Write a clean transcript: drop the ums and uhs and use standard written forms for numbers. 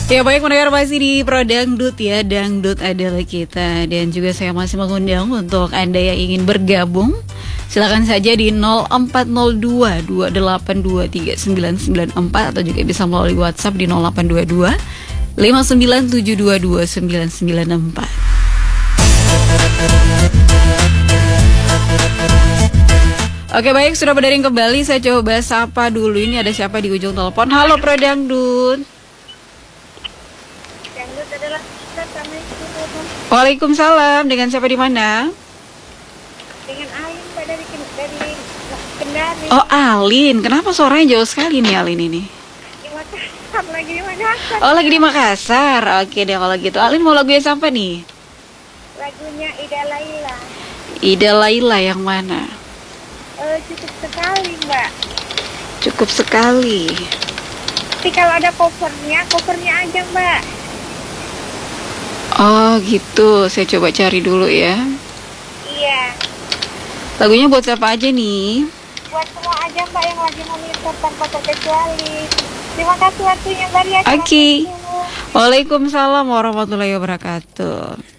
Ya baik, mendengar masih di Pro Dangdut ya, Dangdut adalah kita. Dan juga saya masih mengundang untuk Anda yang ingin bergabung, silakan saja di 0402 282 3994 atau juga bisa melalui WhatsApp di 0822 59722 994. Oke baik, sudah berdaring kembali. Saya coba sapa dulu. Ini ada siapa di ujung telepon? Halo Pro Dangdut. Dangdut adalah kita. Waalaikumsalam. Dengan siapa di mana? Dengan Alin Pak dari Kendari. Oh Alin, kenapa suaranya jauh sekali nih Alin ini? Di Makassar, lagi di Makassar. Oh lagi di Makassar. Oke deh kalau gitu. Alin mau lagunya siapa nih? Lagunya Ida Laila. Ida Laila yang mana? Cukup sekali Mbak. Cukup sekali. Tapi kalau ada covernya aja Mbak. Oh gitu, saya coba cari dulu ya. Iya. Lagunya buat siapa aja nih? Buat semua aja Mbak yang lagi monitor tanpa terkecuali. Terima kasih waktunya Mbak ya. Oke. Waalaikumsalam warahmatullahi wabarakatuh.